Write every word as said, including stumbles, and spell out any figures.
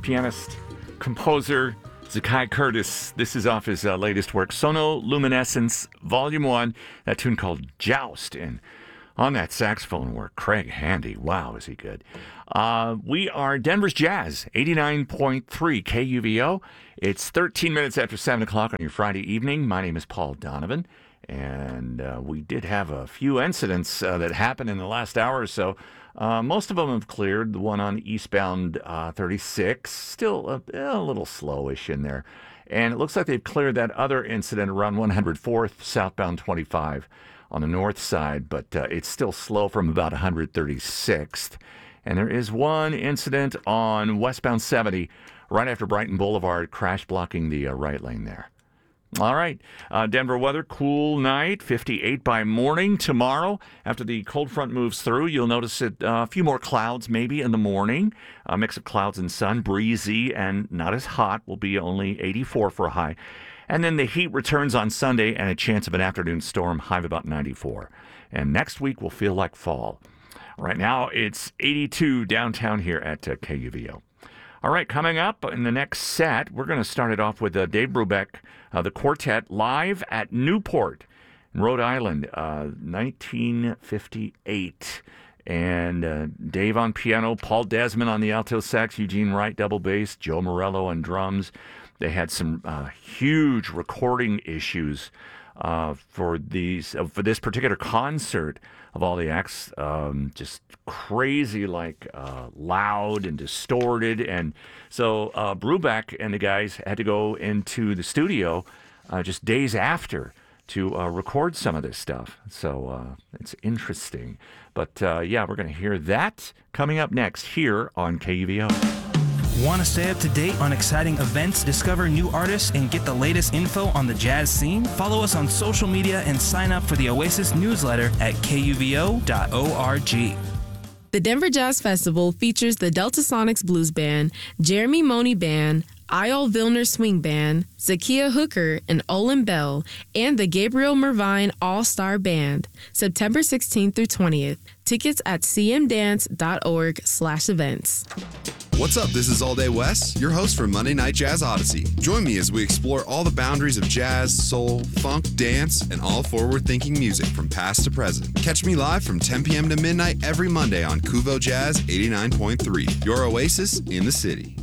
pianist, composer, Zakai Curtis. This is off his uh, latest work, Sonoluminescence Volume one, that tune called Joust. And on that saxophone work, Craig Handy. Wow, is he good. Uh, we are Denver's Jazz, eighty-nine point three K U V O. It's thirteen minutes after seven o'clock on your Friday evening. My name is Paul Donovan, and uh, we did have a few incidents uh, that happened in the last hour or so. Uh, most of them have cleared. The one on eastbound uh, thirty-six, still a, a little slowish in there. And it looks like they've cleared that other incident around one hundred fourth, southbound twenty-five on the north side, but uh, it's still slow from about one hundred thirty-sixth. And there is one incident on westbound seventy, right after Brighton Boulevard, crash blocking the uh, right lane there. All right. Uh, Denver weather, cool night, fifty-eight by morning. Tomorrow, after the cold front moves through, you'll notice it, uh, a few more clouds maybe in the morning. A mix of clouds and sun, breezy and not as hot. Will be only eighty-four for a high. And then the heat returns on Sunday and a chance of an afternoon storm, high of about ninety-four. And next week will feel like fall. Right now, it's eighty-two downtown here at uh, K U V O. All right, coming up in the next set, we're going to start it off with uh, Dave Brubeck, uh, the quartet, live at Newport, in Rhode Island, uh, nineteen fifty-eight. And uh, Dave on piano, Paul Desmond on the alto sax, Eugene Wright double bass, Joe Morello on drums. They had some uh, huge recording issues uh, for these uh, for this particular concert of all the acts, um, just crazy, like uh, loud and distorted. And so uh, Brubeck and the guys had to go into the studio uh, just days after to uh, record some of this stuff. So uh, it's interesting. But uh, yeah, we're going to hear that coming up next here on K U V O. Want to stay up to date on exciting events, discover new artists, and get the latest info on the jazz scene? Follow us on social media and sign up for the Oasis newsletter at K U V O dot org. The Denver Jazz Festival features the Delta Sonics Blues Band, Jeremy Money Band, Eyal Vilner Swing Band, Zakiya Hooker and Olin Bell, and the Gabriel Mervine All-Star Band, September sixteenth through twentieth. Tickets at c m dance dot org slash events. What's up? This is All Day Wes, your host for Monday Night Jazz Odyssey. Join me as we explore all the boundaries of jazz, soul, funk, dance, and all forward-thinking music from past to present. Catch me live from ten p.m. to midnight every Monday on Kuvo Jazz eighty-nine point three, your oasis in the city.